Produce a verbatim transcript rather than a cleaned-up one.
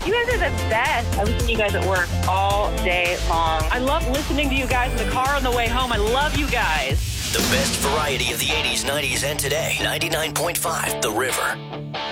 You guys are the best. I listen to you guys at work all day long. I love listening to you guys in the car on the way home. I love you guys. The best variety of the eighties, nineties, and today. ninety-nine point five The River.